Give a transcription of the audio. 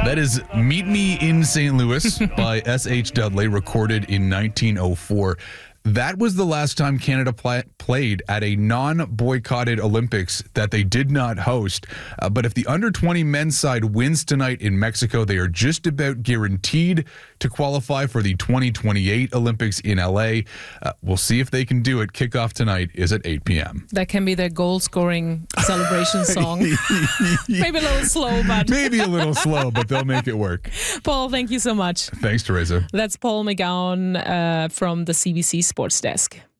That is Meet Me in St. Louis by S.H. Dudley, recorded in 1904. That was the last time Canada played at a non-boycotted Olympics that they did not host. But if the under-20 men's side wins tonight in Mexico, they are just about guaranteed to qualify for the 2028 Olympics in L.A. We'll see if they can do it. Kickoff tonight is at 8 p.m. That can be their goal-scoring celebration song. Maybe a little slow, but... Maybe a little slow, but they'll make it work. Paul, thank you so much. Thanks, Teresa. That's Paul McGowan from the CBC Sports Desk.